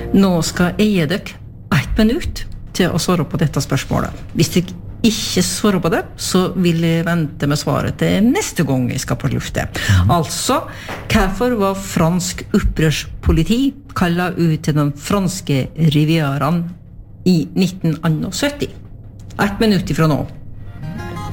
Nå skal jeg gi dere 1 minutt til å svare på dette spørsmålet. Hvis dere ikke svarer på det, så vil jeg vente med svaret til neste gang jeg skal på luftet. Altså, hvorfor var fransk opprørspoliti kallet ut til den franske rivieraen i 1971? 1 minutt ifra nå.